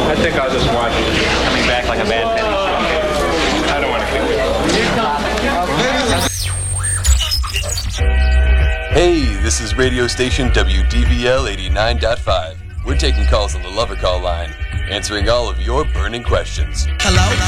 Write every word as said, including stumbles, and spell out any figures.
I think I'll just watch it. Coming back like a bad penny. I don't want to keep it. Hey, this is radio station W D V L eighty-nine point five. We're taking calls on the Lover Call line, answering all of your burning questions. Hello?